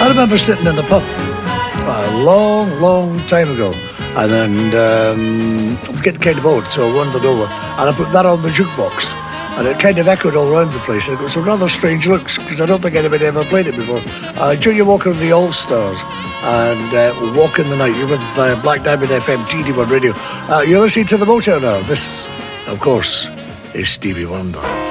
remember sitting in the pub a long time ago, and then I'm getting kind of bored, so I wandered over and I put that on the jukebox, and it kind of echoed all around the place, and it got some rather strange looks because I don't think anybody ever played it before. Junior Walker and the All Stars, and Walk in the Night. You're with Black Diamond FM TD1 Radio. You're listening to the Motown now. This, of course, is Stevie Wonder.